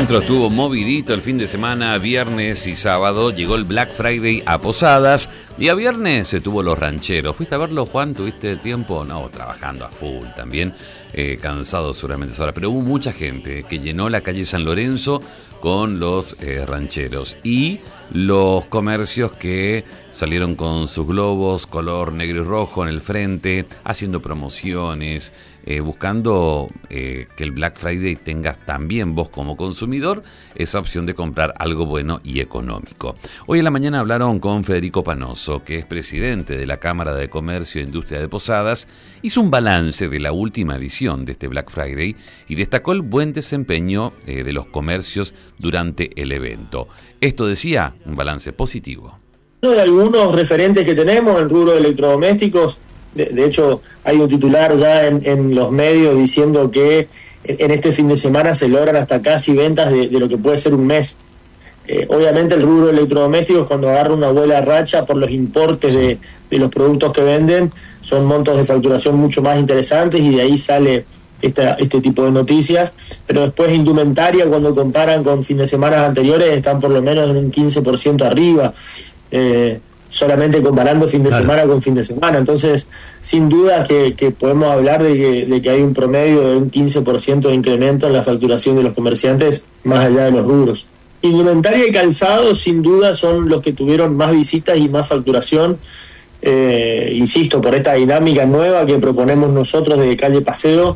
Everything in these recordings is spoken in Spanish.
centro estuvo movidito el fin de semana, viernes y sábado. Llegó el Black Friday a Posadas y a viernes se tuvo Los Rancheros. ¿Fuiste a verlo, Juan? ¿Tuviste tiempo? No, trabajando a full también, cansado seguramente ahora. Pero hubo mucha gente que llenó la calle San Lorenzo con los rancheros y los comercios que salieron con sus globos color negro y rojo en el frente, haciendo promociones, buscando que el Black Friday tengas también vos como consumidor esa opción de comprar algo bueno y económico. Hoy en la mañana hablaron con Federico Panoso, que es presidente de la Cámara de Comercio e Industria de Posadas. Hizo un balance de la última edición de este Black Friday y destacó el buen desempeño de los comercios durante el evento. Esto decía, un balance positivo. De algunos referentes que tenemos en el rubro de electrodomésticos, de hecho hay un titular ya en los medios diciendo que en este fin de semana se logran hasta casi ventas de lo que puede ser un mes. Obviamente el rubro de electrodomésticos, cuando agarra una buena racha por los importes de los productos que venden, son montos de facturación mucho más interesantes y de ahí sale este tipo de noticias. Pero después indumentaria, cuando comparan con fin de semana anteriores, están por lo menos en un 15% arriba. Solamente comparando fin de semana con fin de semana. Entonces, sin duda que podemos hablar de que hay un promedio de un 15% de incremento en la facturación de los comerciantes, más allá de los rubros. Indumentaria y calzado, sin duda, son los que tuvieron más visitas y más facturación. Insisto, por esta dinámica nueva que proponemos nosotros de calle Paseo,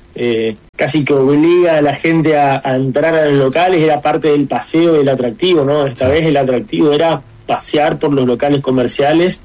casi que obliga a la gente a entrar a los locales. Era parte del paseo del atractivo, ¿no? Esta vez el atractivo era pasear por los locales comerciales.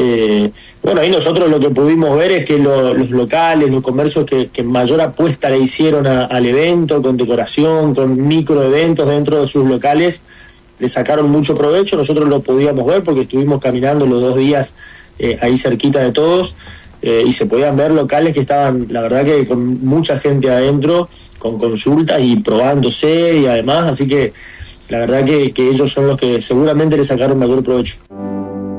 Bueno, ahí nosotros lo que pudimos ver es que los locales, los comercios que mayor apuesta le hicieron al evento, con decoración, con microeventos dentro de sus locales, le sacaron mucho provecho. Nosotros lo podíamos ver porque estuvimos caminando los 2 días ahí cerquita de todos, y se podían ver locales que estaban, la verdad, que con mucha gente adentro, con consultas y probándose y además, así que la verdad que ellos son los que seguramente le sacaron mayor provecho.